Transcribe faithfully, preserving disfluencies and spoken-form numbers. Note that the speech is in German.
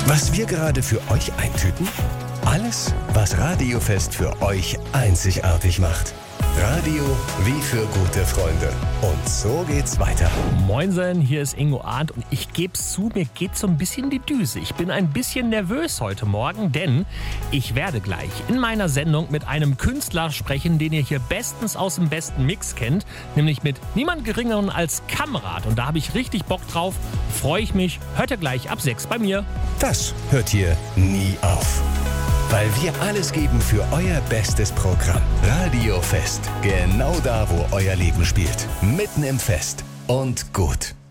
Was wir gerade für euch eintüten? Alles, was Radiofest für euch einzigartig macht. Radio wie für gute Freunde. Und so geht's weiter. Moinsen, hier ist Ingo Arndt und ich geb's zu, mir geht so ein bisschen die Düse. Ich bin ein bisschen nervös heute Morgen, denn ich werde gleich in meiner Sendung mit einem Künstler sprechen, den ihr hier bestens aus dem besten Mix kennt, nämlich mit niemand Geringeren als Kamerad. Und da habe ich richtig Bock drauf, freue ich mich. Hört ihr gleich ab sechs bei mir. Das hört hier nie auf. Weil wir alles geben für euer bestes Programm. Radiofest. Genau da, wo euer Leben spielt. Mitten im Fest. Und gut.